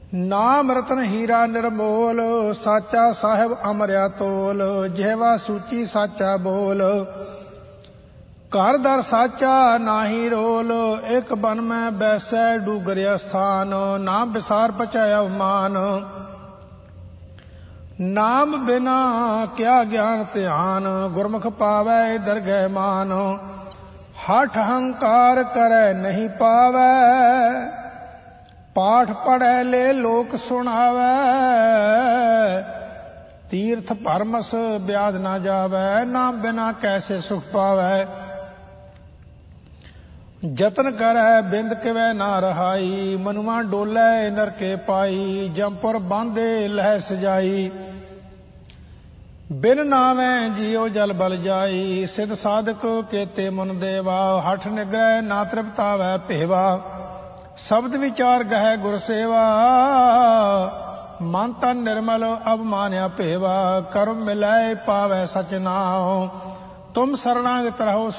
ਨਾਮ ਰਤਨ ਹੀਰਾ ਨਿਰਮੋਲ, ਸਾਚਾ ਸਾਹਿਬ ਅਮਰਿਆ ਤੋਲ। ਜਿਹਵਾ ਸੂਚੀ ਸਾਚਾ ਬੋਲ, ਘਰ ਦਰ ਸਾਚਾ ਨਾਹੀ ਰੋਲ। ਇੱਕ ਬਨ ਮੈਂ ਬੈਸੈ ਡੂਗਰਿਆ ਸਥਾਨ, ਨਾਮ ਵਿਸਾਰ ਪਚਾਇਆ ਮਾਨ। ਨਾਮ ਬਿਨਾ ਕਿਆ ਗਿਆਨ ਧਿਆਨ, ਗੁਰਮੁਖ ਪਾਵੈ ਦਰਗਹਿ ਮਾਨ। ਹਠ ਹੰਕਾਰ ਕਰੈ ਨਹੀਂ ਪਾਵੈ, ਪਾਠ ਪੜ੍ਹੈ ਲੈ ਲੋਕ ਸੁਣਾਵੈ। ਤੀਰਥ ਭਰਮਸ ਬਿਆਦ ਨਾ ਜਾਵੈ, ਨਾਮ ਬਿਨਾ ਕੈਸੇ ਸੁਖ ਪਾਵੈ। ਜਤਨ ਕਰੈ ਬਿੰਦ ਕਿਵੈ ਨਾ ਰਹਾਈ, ਮਨੁਆ ਡੋਲੇ ਨਰਕੇ ਪਾਈ। ਜੰਪੁਰ ਬਾਂਧੇ ਲਹਿ ਸਜਾਈ, ਬਿਨ ਨਾਵੈ ਜੀਉ ਜਲ ਬਲ ਜਾਈ। ਸਿਧ ਸਾਧਕ ਕੇਤੇ ਮਨ ਦੇਵਾ, ਹਠ ਨਿਗ੍ਰਹਿ ਨਾ ਤ੍ਰਿਪਤਾਵੈ ਭੇਵਾ। ਸ਼ਬਦ ਵਿਚਾਰ ਗਹਿ ਗੁਰ ਸੇਵਾ, ਮਨ ਤਨ ਨਿਰਮਲ ਅਵਮਾਨਿਆ ਭੇਵਾ। ਕਰਮ ਮਿਲਾਏ ਪਾਵੈ ਸਚ ਨਾਉ, ਤੁਮ ਸਰਣਾਗਤ ਰਹੋ